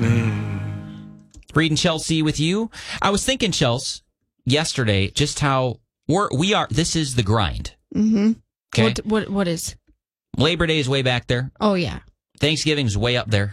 Reed and Chelsea with you. I was thinking, Chelsea, yesterday, just how we are. This is the grind. Mm-hmm. Okay. What is? Labor Day is way back there. Oh, yeah. Thanksgiving's way up there.